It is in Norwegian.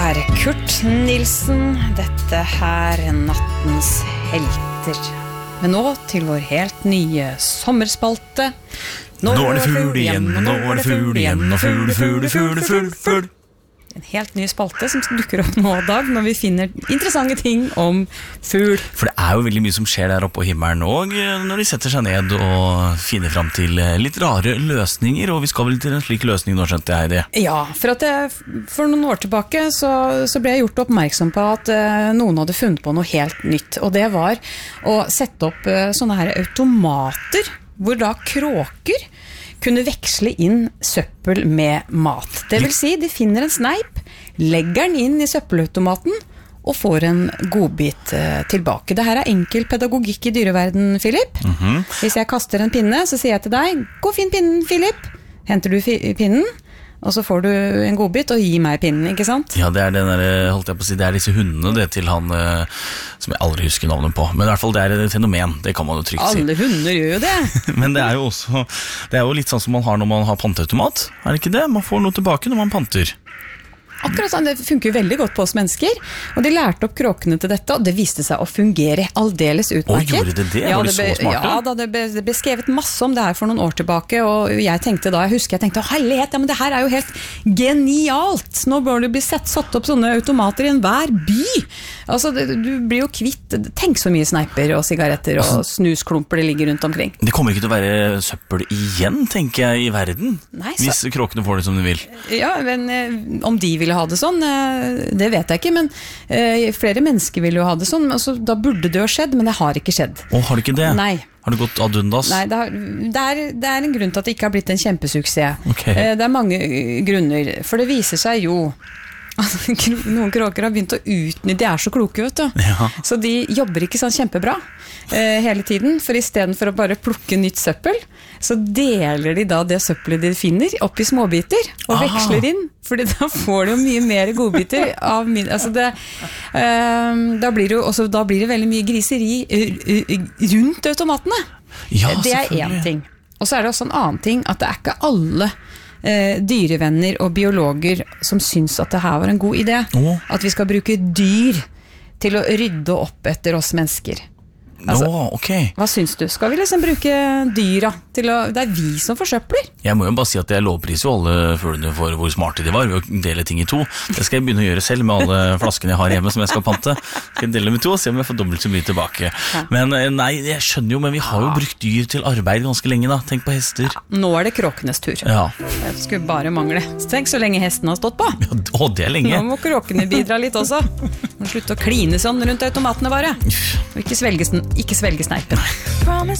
Kurt Nilsen, dette her nattens helter. Men nå til vår helt nye sommerspalte. Nå det fugl igjen, nå det fugl igjen, og fugl. En helt ny spalte som dukker opp nå og dag når vi finner interessante ting om fugl. For det jo veldig mye som skjer der oppe på himmelen og når de setter seg ned og finner frem til litt rare løsninger, og vi skal vel til en slik løsning nå, skjønte jeg det. Ja, for noen år tilbake så ble jeg gjort oppmerksom på at noen hadde funnet på noe helt nytt, og det var å sette opp sånne her automater, hvor da kråker kunne veksle inn søppel med mat. Det vil si, de finner en sneip, legger den inn i søppelautomaten, og får en godbit tilbake. Det her enkel pedagogikk i dyreverden, Philip. Hvis jeg kaster en pinne, så sier jeg til deg, gå og finn pinnen, Philip. Henter du pinnen, og så får du en godbit og gi meg pinnen, ikke sant? Ja, det den der, holdt jeg på å si, det disse hundene, det til han som jeg aldri husker navnet på. Men i hvert fall det et fenomen, det kan man jo trygt si. Alle hunder gjør jo det. Men det jo også, det jo litt sånn som man har når man har panteautomat. Det ikke det? Man får noe tilbake når man panter. Akkurat sånn, det funker jo veldig godt på oss mennesker, og de lærte opp kråkene til dette, og det viste seg å fungere aldeles utmerket. Gjorde det det? Var de så smarte? Ja, det ble skrevet masse om det her for noen år tilbake, og jeg tenkte, herlighet, men det her jo helt genialt! Nå bør det bli satt opp sånne automater i enhver by! Altså, du blir jo kvitt, tenk så mye sneiper og sigaretter og snusklumper det ligger rundt omkring. Det kommer ikke til å være søppel igjen, tenker jeg, i verden, hvis kråkene får det som de vil. Ja, men om de vil ha det sånn, det vet jeg ikke, men flere mennesker vil jo ha det sånn, altså, da burde det jo skjedd, men det har ikke skjedd. Har det ikke det? Nei. Har det gått ad undas? Nei, det en grunn til at det ikke har blitt en kjempesuksess. Okay. Det mange grunner, for det viser seg jo at noen kråker har begynt å utnytte, de så kloke, vet du. Ja. Så de jobber ikke sånn kjempebra hele tiden, for i stedet for å bare plukke nytt søppel, så deler de da det søppelet de finner opp i småbiter og veksler inn, fordi da får de jo mye mer godbiter av altså da blir det veldig mye griseri rundt automatene. Ja, det en ting. Og så det også en annen ting, at det ikke alle dyrevenner og biologer som syns at det her var en god idé. At vi skal bruke dyr til å rydde opp etter oss mennesker. Altså, okay. Hva syns du? Skal vi liksom bruke dyra til å... Det vi som forsøpler. Jeg må jo bare si at jeg lovpriser jo alle fuglene for hvor smarte de var ved å dele ting i to. Det skal jeg begynne å gjøre selv med alle flaskene jeg har hjemme som jeg skal pante. Skal jeg dele med to og se om jeg får dobbelt så mye tilbake. Ja. Men nei, jeg skjønner jo, men vi har jo brukt dyr til arbeid ganske lenge da. Tenk på hester. Ja, nå det kråkenes tur. Ja. Det skulle bare mangle. Tenk så lenge hesten har stått på. Ja, det lenge. Nå må kråkene bidra litt også. Må slutte å kline sånn rundt automatene bare. Og ikke svelge sneipen.